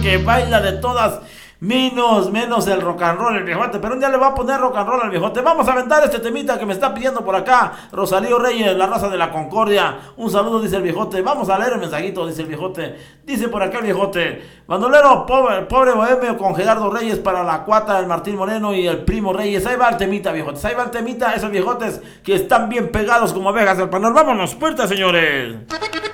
que baila de todas, menos el rock and roll, el viejote. Pero un día le va a poner rock and roll al viejote. Vamos a aventar este temita que me está pidiendo por acá Rosalío Reyes, la raza de la Concordia. Un saludo, dice el viejote. Vamos a leer el mensajito, dice el viejote. Dice por acá el viejote: bandolero, pobre bohemio con Gerardo Reyes, para la cuata, el Martín Moreno y el primo Reyes. Ahí va el temita, viejotes. Ahí va el temita. Esos viejotes que están bien pegados como abejas al panal. Vámonos, puerta, señores.